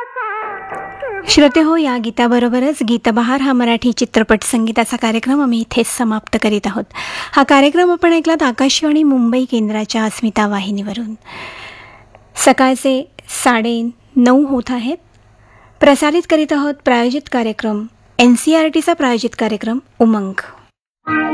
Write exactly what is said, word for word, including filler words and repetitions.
श्रोते हो, या गीताबरोबरच गीतबहार हा मराठी चित्रपट संगीताचा कार्यक्रम आम्ही इथेच समाप्त करीत आहोत. हा कार्यक्रम आपण ऐकलात आकाशवाणी मुंबई केंद्राच्या अस्मिता वाहिनीवरून. सकाळचे साडे नऊ होत आहेत. प्रसारित करीत आहोत प्रायोजित कार्यक्रम एन सी आर टीचा प्रायोजित कार्यक्रम उमंग.